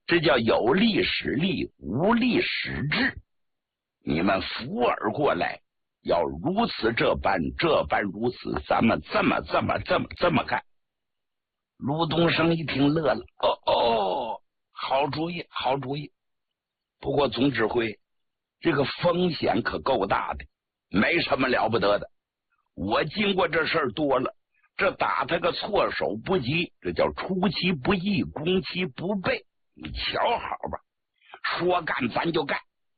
这叫有利使利，无利使智。你们扶耳过来，要如此这般如此，咱们这么干。卢东升一听乐了，好主意，好主意。不过总指挥，这个风险可够大的，没什么了不得的。我经过这事儿多了，这打他个措手不及，这叫出其不意，攻其不备。你瞧好吧，说干咱就干。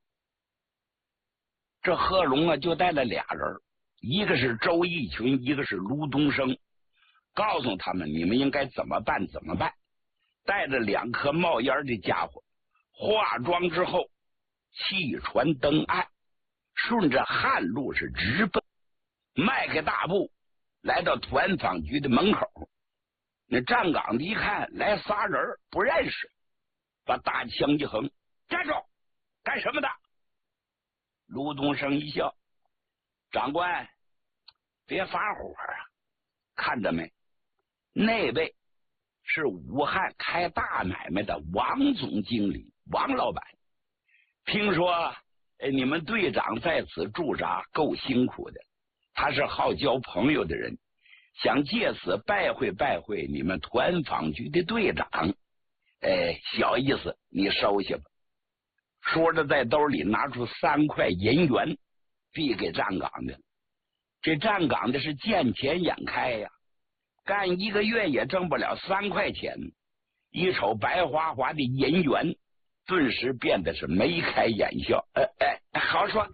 这贺龙啊，就带了俩人，一个是周逸群，一个是卢东升，告诉他们你们应该怎么办。带着2颗冒烟的家伙，化妆之后弃船登岸，顺着旱路是直奔，迈开大步来到团访局的门口。那站岗的一看来仨人不认识，把大枪一横，站住，干什么的？卢东升一笑，长官别发火啊，看着没，那位是武汉开大买卖的王总经理王老板，听说你们队长在此驻扎够辛苦的，他是好交朋友的人，想借此拜会你们团访局的队长，小意思，你收下吧。说着在兜里拿出3块银元递给站岗的。这站岗的是见钱眼开呀，干1个月也挣不了3块钱，一瞅白花花的银元，顿时变得是眉开眼笑。好说，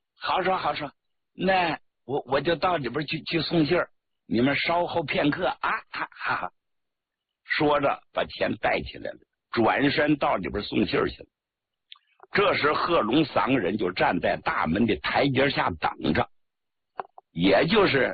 那我就到里边去送信儿，你们稍后片刻啊！哈。说着把钱带起来了，转身到里边送信儿去了。这时贺龙3个人就站在大门的台阶下等着，也就是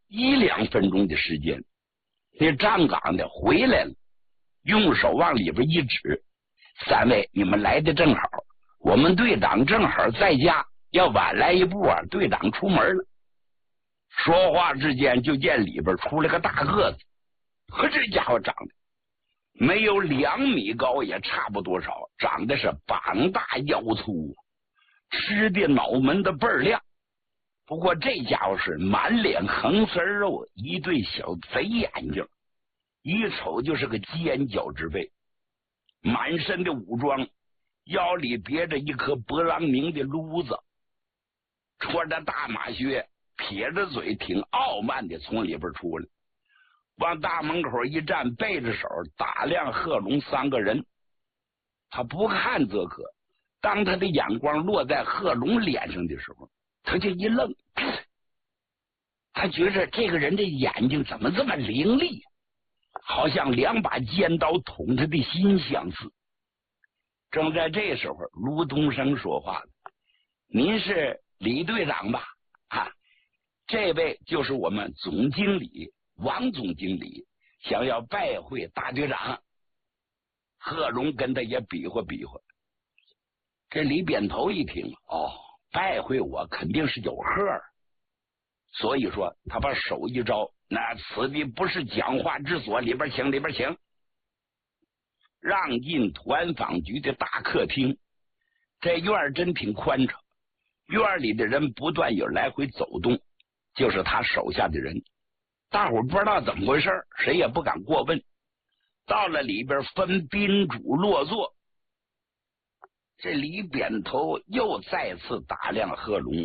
1、2分钟的时间，那站岗的回来了，用手往里边一指：3位，你们来的正好，我们队长正好在家，要晚来一步啊，队长出门了。说话之间，就见里边出来个大个子，和这家伙长得没有2米高，也差不多少，长得是膀大腰粗，吃的脑门子倍儿亮。不过这家伙是满脸横丝肉，一对小贼眼睛，一瞅就是个尖角之辈，满身的武装，腰里别着一颗勃朗宁的撸子，穿着大马靴，撇着嘴，挺傲慢的从里边出来，往大门口一站，背着手打量贺龙3个人。他不看则可，当他的眼光落在贺龙脸上的时候，他就一愣，他觉着这个人的眼睛怎么这么凌厉，好像2把尖刀捅他的心相似。正在这时候，卢东升说话了：“您是李队长吧？这位就是我们总经理王总经理，想要拜会大队长。”贺龙跟他也比划比划。这李扁头一听，拜会我肯定是有贺，所以说他把手一招，那此地不是讲话之所，里边请，里边请。让进团访局的大客厅，这院真挺宽敞，院里的人不断有来回走动，就是他手下的人，大伙不知道怎么回事，谁也不敢过问。到了里边分宾主落座，这李扁头又再次打量贺龙：“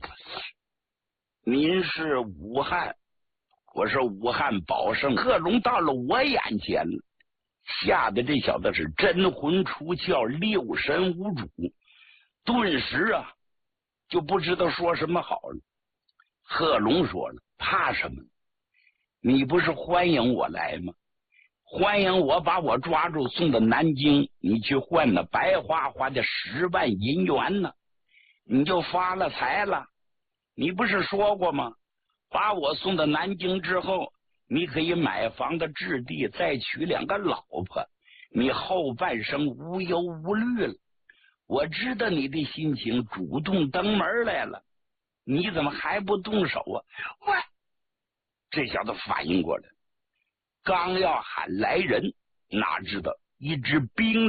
您是武汉？”“我是武汉宝胜。”贺龙到了我眼前了，吓得这小子是真魂出窍，六神无主，顿时啊就不知道说什么好了。贺龙说了：“怕什么？你不是欢迎我来吗？欢迎我把我抓住送到南京，你去换那白花花的10万银元呢，你就发了财了。你不是说过吗？把我送到南京之后，你可以买房子置地，再娶2个老婆，你后半生无忧无虑了。我知道你的心情，主动登门来了，你怎么还不动手啊？”喂，这小子反应过来，刚要喊来人，哪知道一支兵